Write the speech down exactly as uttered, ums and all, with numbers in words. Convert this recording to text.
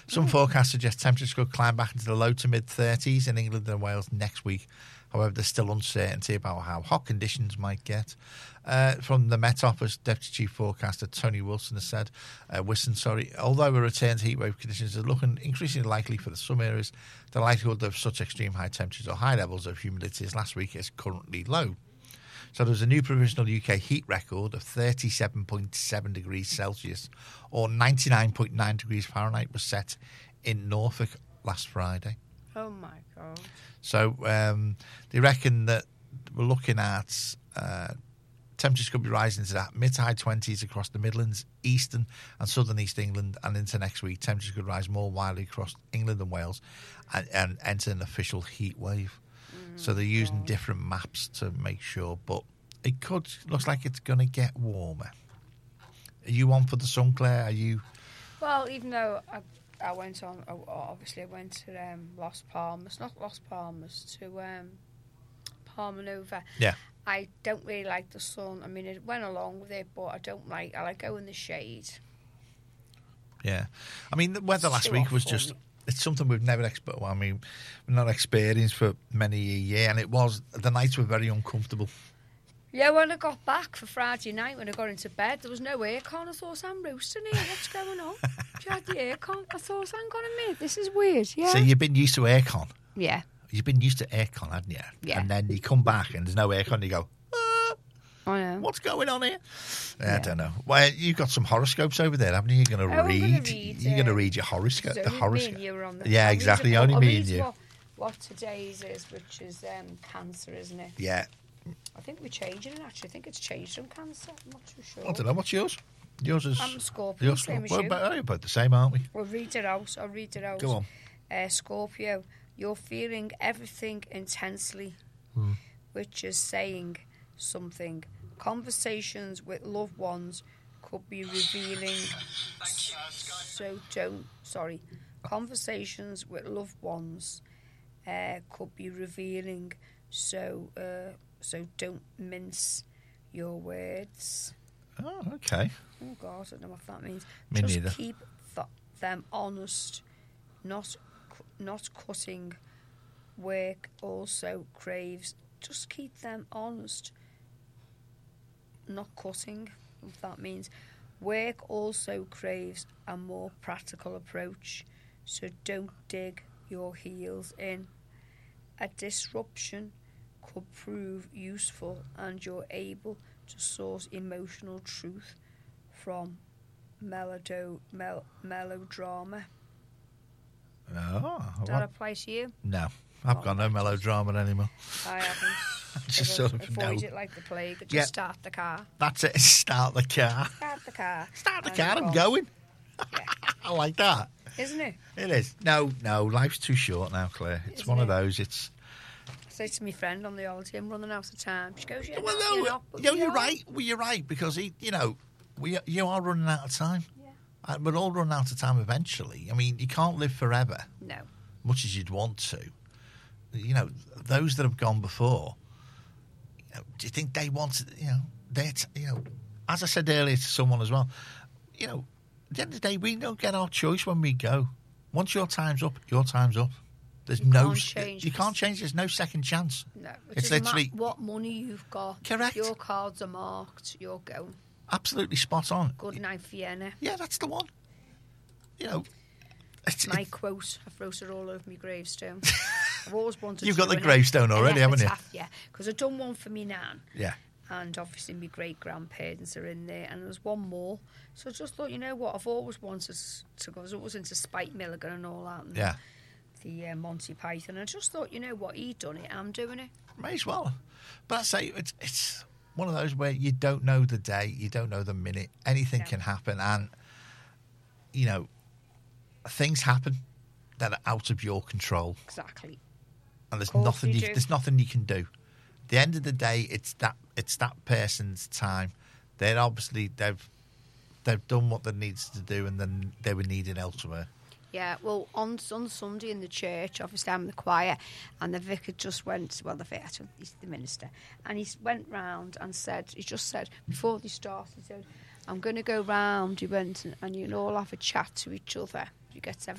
Some Mm. forecasts suggest temperatures could climb back into the low to mid thirties in England and Wales next week. However, there's still uncertainty about how hot conditions might get. Uh, from the Met Office, Deputy Chief Forecaster Tony Wilson has said, uh, Wilson, sorry, although a return to heatwave conditions are looking increasingly likely for the some areas, the likelihood of such extreme high temperatures or high levels of humidity as last week is currently low. So there was a new provisional U K heat record of thirty-seven point seven degrees Celsius or ninety-nine point nine degrees Fahrenheit was set in Norfolk last Friday. Oh, my God. So um, they reckon that we're looking at uh, temperatures could be rising to that mid to high twenties across the Midlands, eastern and southern East England, and into next week. Temperatures could rise more widely across England and Wales and, and enter an official heat wave. So they're using God. different maps to make sure, but it could looks like it's going to get warmer. Are you on for the sun, Claire? Are you? Well, even though I, I went on, oh, obviously I went to um, Las Palmas, not Las Palmas, to um, Palma Nova. Yeah. I don't really like the sun. I mean, it went along with it, but I don't like. I like going in the shade. Yeah. I mean, the weather It's last too week hot was for just. me. It's something we've never experienced. Well, I mean, we've not experienced for many a year, and it was the nights were very uncomfortable. Yeah, when I got back for Friday night, when I got into bed, there was no aircon. I thought, I'm roasting here. What's going on? She had the aircon. I thought, hang on a minute, this is weird. Yeah. So you've been used to aircon. Yeah. You've been used to aircon, hadn't you? Yeah. And then you come back and there's no aircon. And you go, ah, I know. what's going on here? I Yeah. don't know. Well, you've got some horoscopes over there, haven't you? You're going to Oh, I'm read. gonna read, You're going to uh, read your horoscope. So The only horoscope. me and you were on the- Yeah, I'll read exactly. it- Only I'll me read and you. What, what today's is, which is um, Cancer, isn't it? Yeah. I think we're changing it, actually. I think it's changed from Cancer. I'm not too sure. I don't know. What's yours? Yours is. I'm a Scorpio, yours- same as well, you. but we're both the same, aren't we? We'll read it out. I'll read it out. Go on. Uh, Scorpio, you're feeling everything intensely, Hmm. which is saying something. Conversations with loved ones could be revealing. So don't. Sorry. Conversations with loved ones uh, could be revealing. So uh, so don't mince your words. Oh, okay. Oh God, I don't know what that means. Me Just neither. keep th- them honest, not cu- not cutting. Work also craves. Just keep them honest, not cutting. If that means work also craves a more practical approach. So don't dig your heels in. A disruption could prove useful, and you're able to source emotional truth from melodo, mel, melodrama. Oh, Does that apply to you? no. I've Oh, got no right. memodrama anymore. I haven't. Just Avo- sort of avoid no. it like the plague. Just Yeah. start the car. That's it. Start the car. Start the car. Start the And car. you're I'm gone. going. Yeah. I like that. Isn't it? It is. No, no. Life's too short now, Claire. It's Isn't one of it? those. It's. I say to my friend on the holiday, I'm running out of time. She goes, yeah, Well, no, no, you're not, but no, you you're are. right. Well, you're right because he, you know, we you are running out of time. Yeah. Uh, We're all running out of time eventually. I mean, you can't live forever, No. much as you'd want to. You know, those that have gone before. You know, do you think they wanted? You know, they. You know, as I said earlier to someone as well. You know, at the end of the day, we don't get our choice when we go. Once your time's up, your time's up. There's You no. can't change You it. can't change. There's no second chance. No. It It's doesn't literally- matter what money you've got. Correct. Your cards are marked. You're going. Absolutely spot on. Good night, Vienna. Yeah, that's the one. You know, it's, My it- quote. I've wrote it all over my gravestone. I've always wanted You've to got do the an gravestone ep- an already, haven't you? epitaph, Yeah, because I've done one for me nan. yeah. And obviously my great-grandparents are in there, and there's one more. So I just thought, you know what, I've always wanted to go, I was always into Spike Milligan and all that, and Yeah. the uh, Monty Python. I just thought, you know what, he'd done it, I'm doing it. May as well. But I say it's it's one of those where you don't know the day, you don't know the minute. Anything No. can happen, and you know things happen that are out of your control, Exactly. and there's Course nothing you you, do. there's nothing you can do. At the end of the day, it's that it's that person's time. They're obviously they've they've done what they needs to do, and then they were needed elsewhere. Yeah, well, on on Sunday in the church, obviously I'm the choir, and the vicar just went, well, the vicar, he's the minister, and he went round and said, he just said, before they started, he said, I'm going to go round, he went, and, and you all have a chat to each other. You get to have